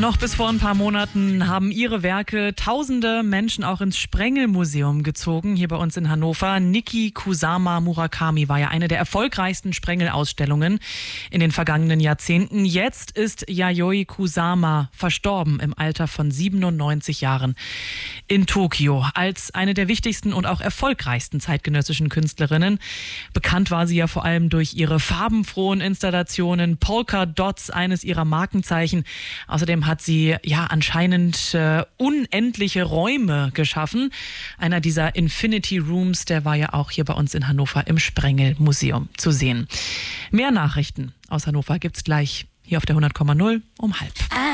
Noch bis vor ein paar Monaten haben ihre Werke tausende Menschen auch ins Sprengel-Museum gezogen, hier bei uns in Hannover. Nikki Kusama Murakami war ja eine der erfolgreichsten Sprengel-Ausstellungen in den vergangenen Jahrzehnten. Jetzt ist Yayoi Kusama verstorben im Alter von 97 Jahren in Tokio. Als eine der wichtigsten und auch erfolgreichsten zeitgenössischen Künstlerinnen. Bekannt war sie ja vor allem durch ihre farbenfrohen Installationen, Polka Dots, eines ihrer Markenzeichen. Außerdem hat sie ja anscheinend unendliche Räume geschaffen. Einer dieser Infinity Rooms, der war ja auch hier bei uns in Hannover im Sprengel-Museum zu sehen. Mehr Nachrichten aus Hannover gibt's gleich hier auf der 100,0 um 12:30.